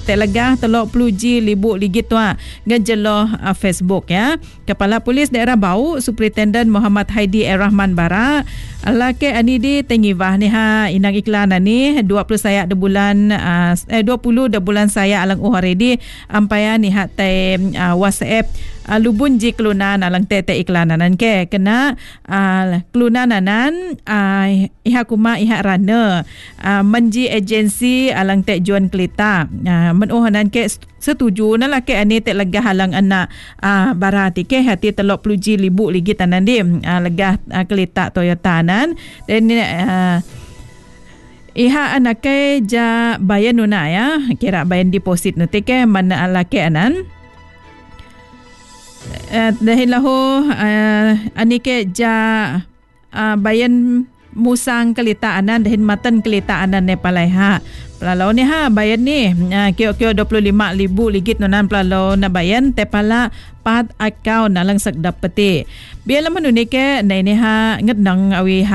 Telegah telok peluji libuk ligit tua ngejeloh Facebook ya. Kepala Polis Daerah Bau Superintendent Muhammad Haidi Rahman Bara lake ani di tengivah ni inang iklan ni 20 saya de bulan 20 de bulan saya alang already ampaya ni te WhatsApp lubun ji kelunan alang tete iklananan ke kena kelunananan iha kuma iha rana menji agensi alang te juan kelita menohanan ke setuju na lake ani te legah alang anak barati ke hati telok peluji libuk ligit tanan di legah kelita Toyota nan dan iha anake ja bayan nuna ya kira bayan deposit nuti ke mana lake anan dahil lahu anike ja bayan musang kelita anan dahil matan kelita anan ne palaiha pelalau ni bayan ni kio 25,000 ligit nunan pelalau na bayan te pala pat account nalang sak dapeti biala manunike na ini ngedang awi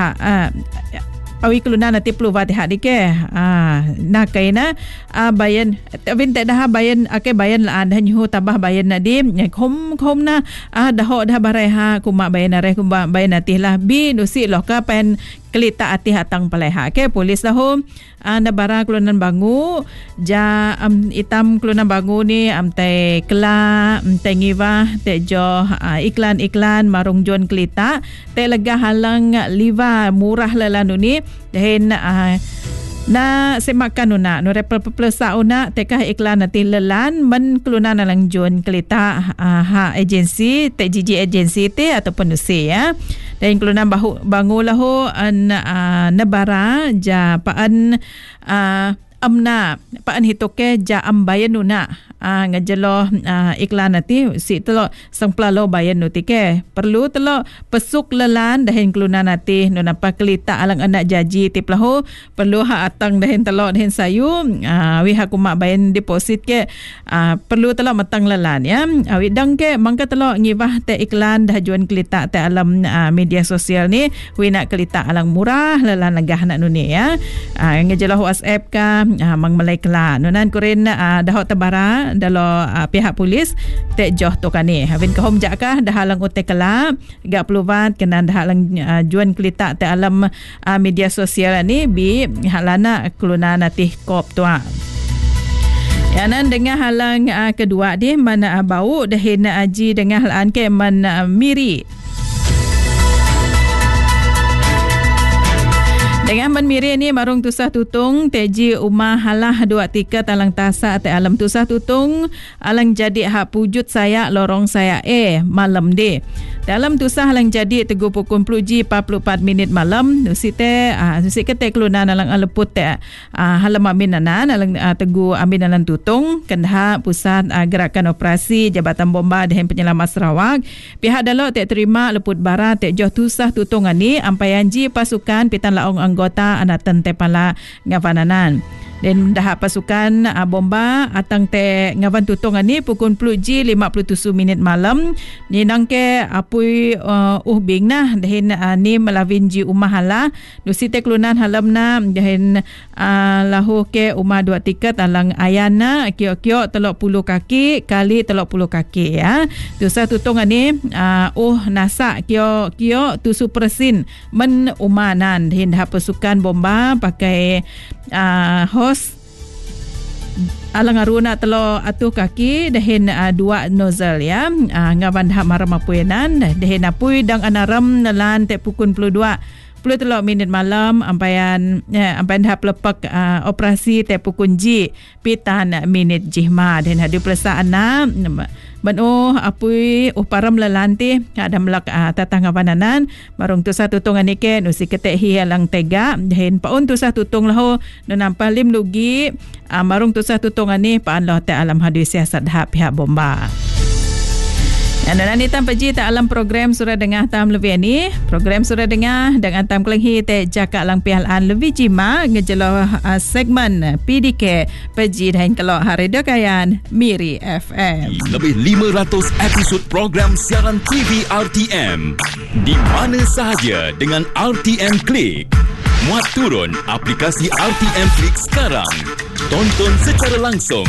awi kelunan nanti perlu vati hak dike na kaina bayan tapi tak dah bayan ake bayan la dah nyu tabah bayan nadi khom na dah barai kuma bayan are kuma bayan nanti lah bi nusi loh ka pen kelita ati hatang paleha ke polis lahu na bara kelunan bangu ja itam kelunan bangu ni te kela te ngiwa te jo iklan marung jon kelita te lega halang liva murah lalanu ni dahin na semakan una no repelsa una tekah iklan nanti lelan men kelunan alang jon kelita agensi te jiji agensi te ataupun nusi ya dan kelunan bangu lahu nebara ja paan amna paan hitoke ja ambayan una ngajelo iklan nanti si telo sang pelalo bayan nuti ke perlu telo pesuk lelan dahin kelunan nanti no nampa kelita alang anak jaji tip lahu perlu atang dahin telo dahin sayu wi hakuma bayan deposit ke perlu telo matang lelan ya wi dang ke mangka telo ngibah te iklan dah juan kelita te alam media sosial ni wi nak kelita alang murah lelan legah nak nuni ya ngajelo WhatsApp ka mang malai kela nunan kurin dahot tabara dalo pihak polis te joh to kani havin ka hom jakah dah halang ote kela gak peluvat kena dah halang juan kelita te alam media sosial ni bi halana keluna natih kop tua yanan dengan halang kedua di mana bau dahin aji dengan halan ke man miri dengan menmiri ni marung tusah tutung teji umah halah 2 tiket alang tasa te alam tusah tutung alang jadi hak pujut saya lorong saya malam de dalam tusah alang jadi tegu pukul peluji 44 minit malam nusi te nusi kete kelunan alang aleput te halam aminanan alang tegu aminanan tutung kendha pusat gerakan operasi Jabatan Bomba dan Penyelamat Sarawak pihak dalo te terima leput barat te joh tusah tutung ani ampayanji pasukan pitan laong anggota anatan te pala ngavananan dan dah pasukan bomba atang te ngavan tutong ani pukul peluji 57 minit malam ni nangke apui uhbing nah dahin ni melavin ji umah hala nusi te kelunan halamna dahin lahu ke umah 2 tiket alang ayana kio-kio 30 kaki kali 30 kaki ya tusah tutong ani nasa kio-kio tusu persin men umanan dahin dah pasukan bomba pakai hos alang aruna telo atuh kaki dahin 2 nozzle ya ngavan dah maramapuenan dahin apui dang anaram nalan te pukul 22 minit malam ampayan dah pelepak operasi te pukul ji pitan minit jihma dan hadu pelesaan na banu apui param lelanti ada melak tatang ngavananan marung tu satu tungan nike nusi ketek hi alang tega dahin paun tu satu tung lahu nampa lim lugi marung tu satu tungan ni paan loh te alam hadu siasat pihak bomba. Dan ini tanpa ji tak alam program surah dengar tam lebih ni program surah dengar dengan tam kelenghi te jaka lang pihalan lebih jima ngejelo segmen PDK peji dan kelok hari dekayan Miri FM lebih 500 episod program siaran TV RTM di mana sahaja dengan RTM Klik. Muat turun aplikasi RTM Klik sekarang, tonton secara langsung